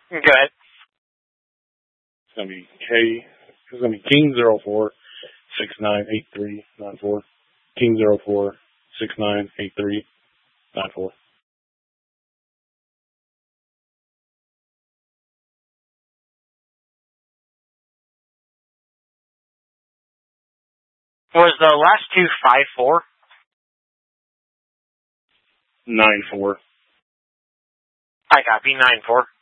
Go ahead. It's gonna be It's gonna be King 04698394. King 04698394. Was the last two 5-4? 94. I copy 9-4.